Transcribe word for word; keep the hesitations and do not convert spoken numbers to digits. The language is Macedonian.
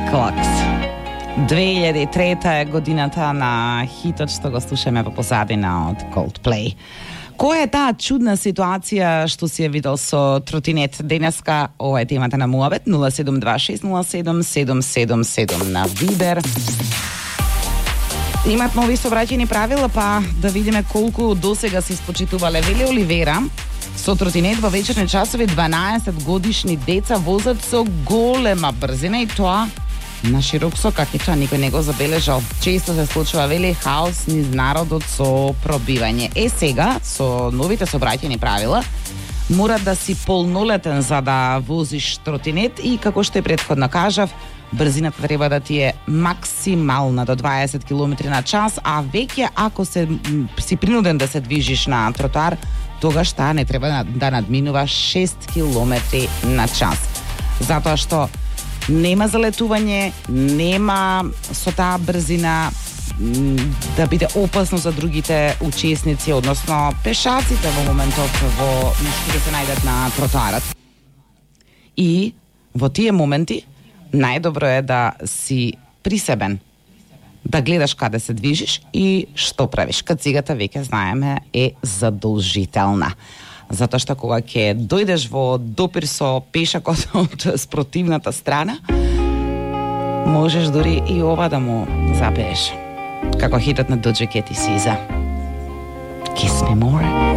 Clocks. две илјади и трета е годината на хитот што го слушаме во позадина од Coldplay. Која е таа чудна ситуација што си ја видел со тротинет? Денеска ова е темата на Муабет. нула седум два шест нула седум седум седум седум на Вибер. Имат нови сообраќајни правила, па да видиме колку досега се испочитувале. Вели Оливера, со тротинет во вечерни часови дванаесет годишни деца возат со голема брзина и тоа на широк сокак, и тоа никој не го забележал. Често се случува, вели, хаос низ народот со пробивање. Е сега, со новите сообраќајни правила, мора да си полнолетен за да возиш тротинет и, како што и претходно кажав, брзината треба да ти е максимална до дваесет километри на час, а веќе ако се си принуден да се движиш на тротоар, тогаш таа не треба да надминува шест километри на час. Затоа што нема залетување, нема со таа брзина да биде опасно за другите учесници, односно пешаците во моментов во што се најдат на тротоарот. И во тие моменти најдобро е да си присебен, да гледаш каде се движиш и што правиш. Кацигата веќе знаеме е задолжителна. Затоа што кога ќе дојдеш во допир со пешакот од спротивната страна, можеш дури и ова да му запееш. Како хитот на Доджа Кет и Сиза. Kiss me more.